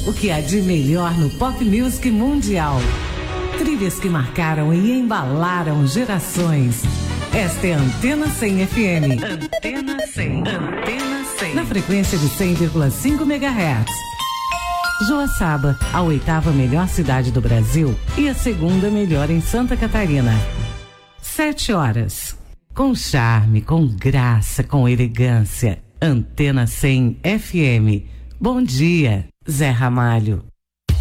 o que há de melhor no pop music mundial. Trilhas que marcaram e embalaram gerações. Esta é a Antena 100 FM. Antena 100. Antena 100. Na frequência de 100,5 MHz. Joaçaba, a 8ª melhor cidade do Brasil e a 2ª melhor em Santa Catarina. 7 horas. Com charme, com graça, com elegância. Antena 100 FM. Bom dia, Zé Ramalho.